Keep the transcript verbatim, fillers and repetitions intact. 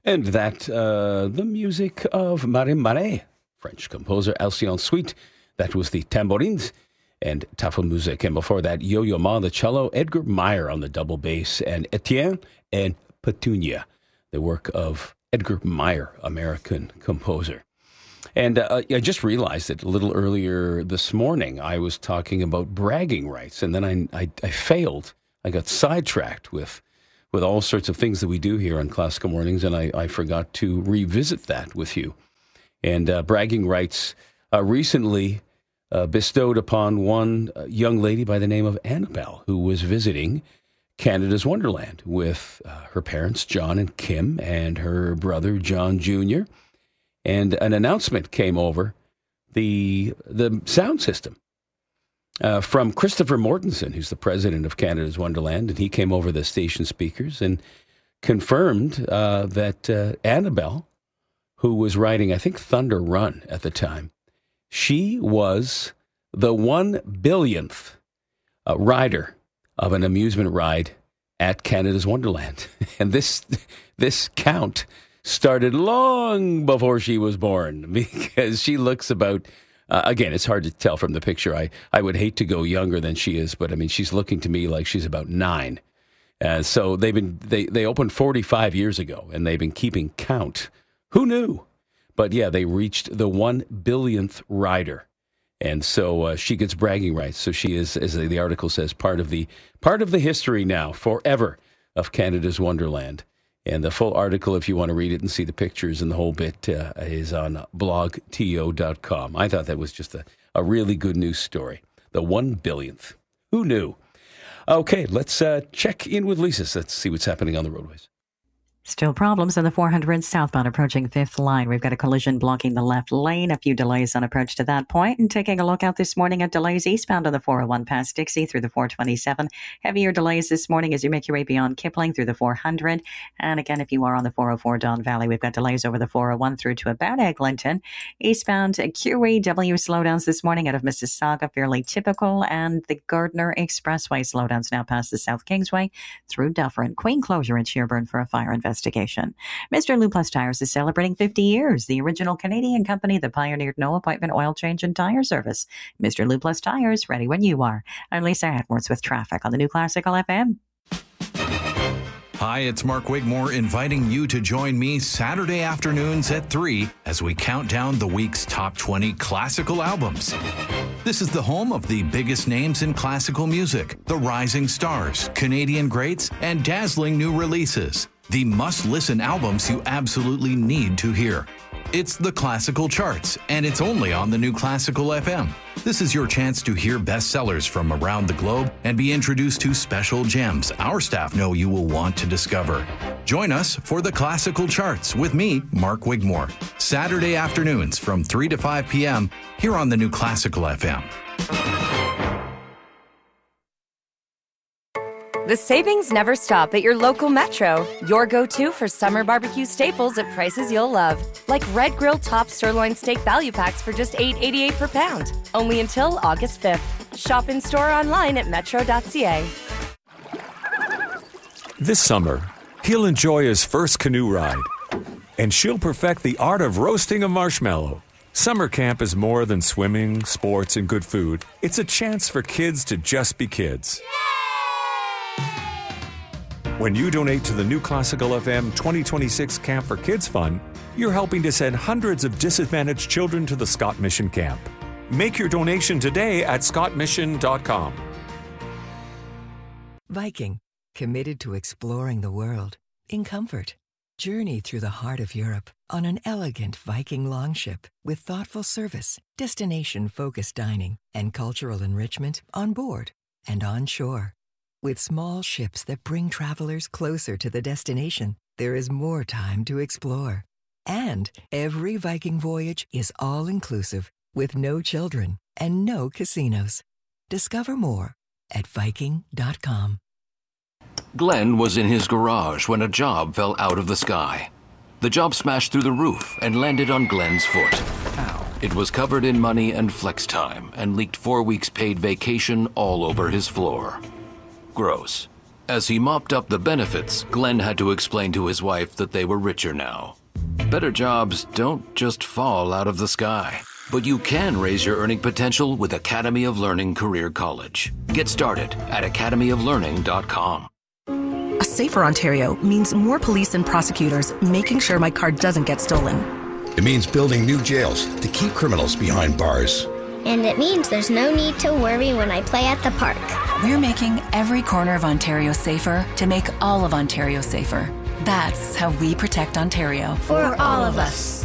And that, uh, the music of Marin Marais, French composer Alcyon Sweet. That was the tambourines and Tafelmusik. And before that, Yo-Yo Ma on the cello, Edgar Meyer on the double bass, and Etienne and Petunia, the work of Edgar Meyer, American composer. And uh, I just realized that a little earlier this morning, I was talking about bragging rights, and then I, I, I failed. I got sidetracked with with all sorts of things that we do here on Classical Mornings, and I, I forgot to revisit that with you. And uh, bragging rights uh, recently uh, bestowed upon one uh, young lady by the name of Annabelle, who was visiting Canada's Wonderland with uh, her parents, John and Kim, and her brother, John Junior And an announcement came over the the sound system uh, from Christopher Mortensen, who's the president of Canada's Wonderland, and he came over the station speakers and confirmed uh, that uh, Annabelle, who was riding, I think, Thunder Run at the time, she was the one billionth uh, rider of an amusement ride at Canada's Wonderland. And this this count started long before she was born, because she looks about, uh, again, it's hard to tell from the picture. I, I would hate to go younger than she is, but I mean, she's looking to me like she's about nine. Uh, so they've been, they, they opened forty-five years ago, and they've been keeping count. Who knew? But yeah, they reached the one billionth rider. And so uh, she gets bragging rights. So she is, as the article says, part of the part of the history now, forever, of Canada's Wonderland. And the full article, if you want to read it and see the pictures and the whole bit, uh, is on blog T O dot com. I thought that was just a, a really good news story. The one billionth. Who knew? Okay, let's uh, check in with Lisa. Let's see what's happening on the roadways. Still problems in the four hundred southbound approaching fifth line. We've got a collision blocking the left lane. A few delays on approach to that point. And taking a look out this morning at delays eastbound on the four oh one past Dixie through the four twenty-seven. Heavier delays this morning as you make your way beyond Kipling through the four hundred. And again, if you are on the four oh four Don Valley, we've got delays over the four oh one through to about Eglinton. Eastbound Q E W slowdowns this morning out of Mississauga, fairly typical. And the Gardner Expressway slowdowns now past the South Kingsway through Dufferin. Queen closure in Sherbourne for a fire investigation. Investigation. Mister Lou Plus Tires is celebrating fifty years, the original Canadian company that pioneered no appointment oil change and tire service. Mister Lou Plus Tires, ready when you are. I'm Lisa Edwards with traffic on the New Classical F M. Hi, it's Mark Wigmore inviting you to join me Saturday afternoons at three as we count down the week's top twenty classical albums. This is the home of the biggest names in classical music, the rising stars, Canadian greats, and dazzling new releases. The must-listen albums you absolutely need to hear. It's the Classical Charts, and it's only on the New Classical F M. This is your chance to hear bestsellers from around the globe and be introduced to special gems our staff know you will want to discover. Join us for the Classical Charts with me, Mark Wigmore, Saturday afternoons from three to five p.m. here on the New Classical F M. The savings never stop at your local Metro. Your go-to for summer barbecue staples at prices you'll love. Like Red Grill Top Sirloin Steak Value Packs for just eight eighty-eight per pound. Only until August fifth. Shop in-store online at metro dot c a. This summer, he'll enjoy his first canoe ride. And she'll perfect the art of roasting a marshmallow. Summer camp is more than swimming, sports, and good food. It's a chance for kids to just be kids. When you donate to the New Classical F M twenty twenty-six Camp for Kids Fund, you're helping to send hundreds of disadvantaged children to the Scott Mission Camp. Make your donation today at scott mission dot com. Viking, committed to exploring the world in comfort. Journey through the heart of Europe on an elegant Viking longship with thoughtful service, destination-focused dining, and cultural enrichment on board and on shore. With small ships that bring travelers closer to the destination, there is more time to explore. And every Viking voyage is all-inclusive with no children and no casinos. Discover more at viking dot com. Glenn was in his garage when a job fell out of the sky. The job smashed through the roof and landed on Glenn's foot. Ow. It was covered in money and flex time and leaked four weeks paid vacation all over his floor. Gross. As he mopped up the benefits, Glenn had to explain to his wife that they were richer now. Better jobs don't just fall out of the sky, but you can raise your earning potential with Academy of Learning Career College. Get started at academy of learning dot com. A safer Ontario means more police and prosecutors making sure my car doesn't get stolen. It means building new jails to keep criminals behind bars. And it means there's no need to worry when I play at the park. We're making every corner of Ontario safer to make all of Ontario safer. That's how we protect Ontario. For all of us.